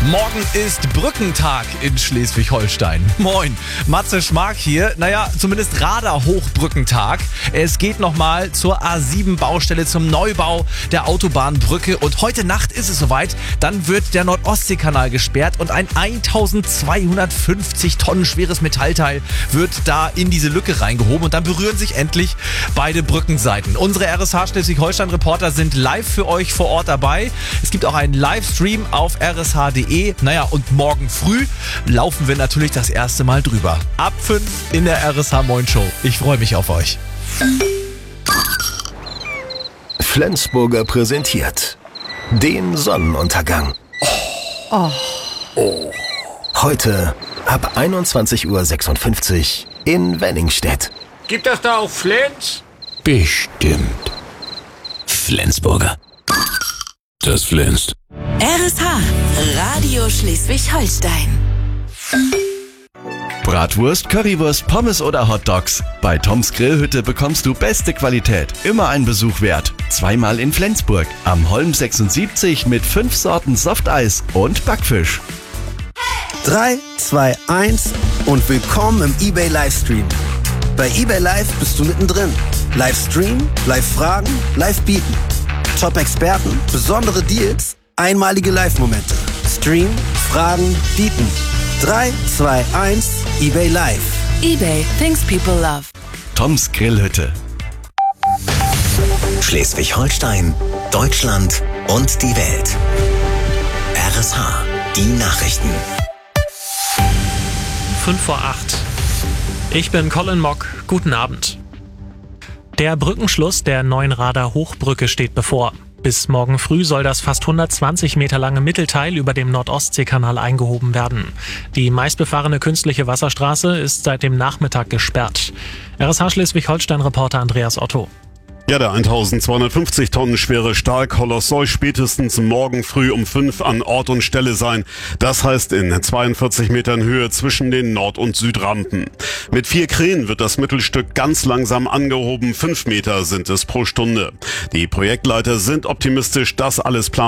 Morgen ist Brückentag in Schleswig-Holstein. Moin, Matze Schmark hier. Naja, zumindest Radar-Hochbrückentag. Es geht nochmal zur A7-Baustelle, zum Neubau der Autobahnbrücke. Und heute Nacht ist es soweit. Dann wird der Nord-Ostsee-Kanal gesperrt und ein 1250 Tonnen schweres Metallteil wird da in diese Lücke reingehoben. Und dann berühren sich endlich beide Brückenseiten. Unsere RSH Schleswig-Holstein-Reporter sind live für euch vor Ort dabei. Es gibt auch einen Livestream auf rsh.de. Naja, und morgen früh laufen wir natürlich das erste Mal drüber. Ab 5 in der RSH Moin Show. Ich freue mich auf euch. Flensburger präsentiert den Sonnenuntergang. Heute ab 21:56 Uhr in Wenningstedt. Gibt das da auch Flens? Bestimmt. Flensburger. Das flänzt. RSH, Radio Schleswig-Holstein. Bratwurst, Currywurst, Pommes oder Hotdogs. Bei Toms Grillhütte bekommst du beste Qualität. Immer ein Besuch wert. Zweimal in Flensburg. Am Holm 76 mit 5 Sorten Softeis und Backfisch. 3, 2, 1 und willkommen im eBay Livestream. Bei eBay Live bist du mittendrin. Livestream, Live-Fragen, Live-Bieten. Top-Experten, besondere Deals, einmalige Live-Momente. Stream, Fragen, Bieten. 3, 2, 1, eBay Live. eBay, things people love. Toms Grillhütte. Schleswig-Holstein, Deutschland und die Welt. RSH, die Nachrichten. 7:55. Ich bin Colin Mock. Guten Abend. Der Brückenschluss der neuen Radar-Hochbrücke steht bevor. Bis morgen früh soll das fast 120 Meter lange Mittelteil über dem Nord-Ostsee-Kanal eingehoben werden. Die meistbefahrene künstliche Wasserstraße ist seit dem Nachmittag gesperrt. RSH Schleswig-Holstein-Reporter Andreas Otto. Ja, der 1250 Tonnen schwere Stahlkoloss soll spätestens morgen früh um 5 an Ort und Stelle sein. Das heißt in 42 Metern Höhe zwischen den Nord- und Südrampen. Mit 4 Kränen wird das Mittelstück ganz langsam angehoben. 5 Meter sind es pro Stunde. Die Projektleiter sind optimistisch, dass alles planbar